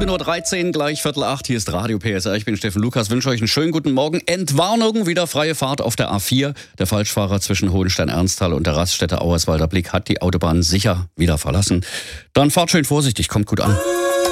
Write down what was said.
7.13 Uhr, gleich 7:15, hier ist Radio PSR. Ich bin Steffen Lukas, wünsche euch einen schönen guten Morgen. Entwarnung, wieder freie Fahrt auf der A4. Der Falschfahrer zwischen Hohenstein-Ernsthal und der Raststätte Auerswalder Blick hat die Autobahn sicher wieder verlassen. Dann fahrt schön vorsichtig, kommt gut an.